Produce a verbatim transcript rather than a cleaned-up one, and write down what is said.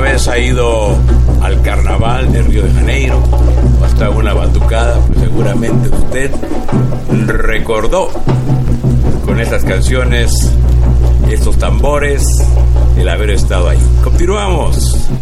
vez ha ido al carnaval de Río de Janeiro o hasta una batucada, pues seguramente usted recordó con estas canciones, estos tambores, el haber estado ahí. Continuamos.